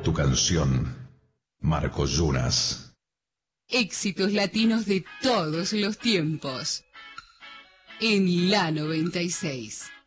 Tu canción, Marco Yunas. Éxitos latinos de todos los tiempos. En la 96.